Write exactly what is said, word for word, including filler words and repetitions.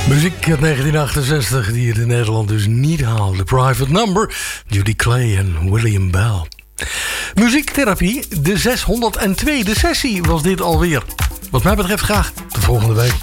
Muziek uit negentien achtenzestig die het in Nederland dus niet haalde. Private Number, Judy Clay en William Bell. Muziektherapie, de zeshonderdtweede sessie was dit alweer. Wat mij betreft graag de volgende week.